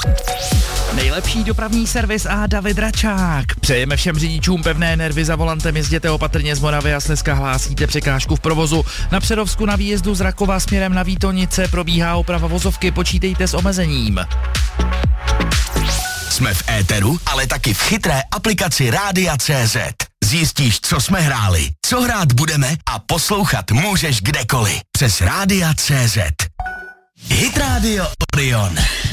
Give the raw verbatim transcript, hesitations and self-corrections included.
Nejlepší dopravní servis a David Račák. Přejeme všem řidičům pevné nervy za volantem, jezděte opatrně z Moravy a Slezska, hlásíte překážku v provozu. Na Přerovsku na výjezdu z Rakova směrem na Vítonice probíhá oprava vozovky, počítejte s omezením. Jsme v éteru, ale taky v chytré aplikaci Rádia tečka cé zet. Zjistíš, co jsme hráli, co hrát budeme a poslouchat můžeš kdekoliv. Přes Rádia tečka cé zet. Hit Radio Orion.